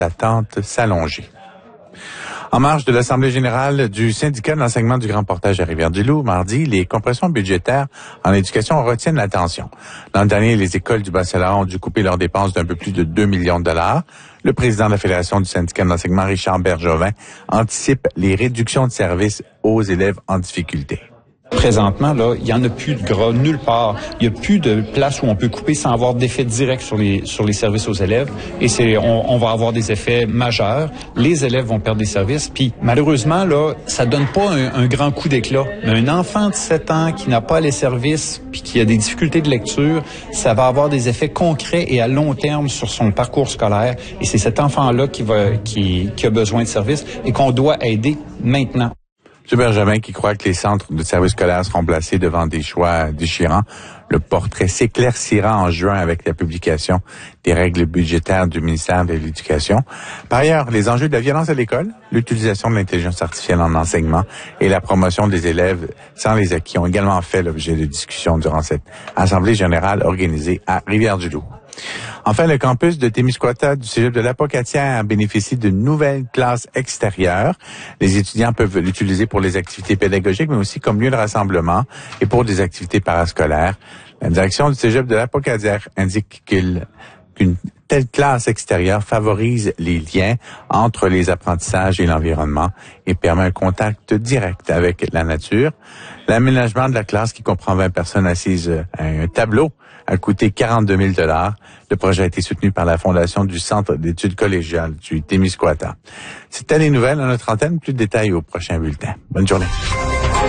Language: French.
d'attente s'allonger. En marge de l'Assemblée générale du syndicat de l'enseignement du Grand Portage à Rivière-du-Loup, mardi, les compressions budgétaires en éducation retiennent l'attention. L'an dernier, les écoles du Bas-Saint-Laurent ont dû couper leurs dépenses d'un peu plus de 2 millions de dollars. Le président de la Fédération du syndicat de l'enseignement, Richard Bergevin, anticipe les réductions de services aux élèves en difficulté. Présentement, là, il y en a plus de gras nulle part. Il y a plus de place où on peut couper sans avoir d'effet direct sur les services aux élèves. Et on va avoir des effets majeurs. Les élèves vont perdre des services. Puis malheureusement, là, ça donne pas un grand coup d'éclat. Mais un enfant de 7 ans qui n'a pas les services puis qui a des difficultés de lecture, ça va avoir des effets concrets et à long terme sur son parcours scolaire. Et c'est cet enfant-là qui a besoin de services et qu'on doit aider maintenant. M. Bergevin qui croit que les centres de services scolaires seront placés devant des choix déchirants. Le portrait s'éclaircira en juin avec la publication des règles budgétaires du ministère de l'Éducation. Par ailleurs, les enjeux de la violence à l'école, l'utilisation de l'intelligence artificielle en enseignement et la promotion des élèves sans les acquis ont également fait l'objet de discussions durant cette Assemblée générale organisée à Rivière-du-Loup. Enfin, le campus de Témiscouata du Cégep de l'Apocatière bénéficie d'une nouvelle classe extérieure. Les étudiants peuvent l'utiliser pour les activités pédagogiques, mais aussi comme lieu de rassemblement et pour des activités parascolaires. La direction du Cégep de l'Apocatière indique qu'une telle classe extérieure favorise les liens entre les apprentissages et l'environnement et permet un contact direct avec la nature. L'aménagement de la classe, qui comprend 20 personnes assises à un tableau, a coûté 42 000 $. Le projet a été soutenu par la Fondation du Centre d'études collégiales du Témiscouata. C'était les nouvelles à notre antenne. Plus de détails au prochain bulletin. Bonne journée.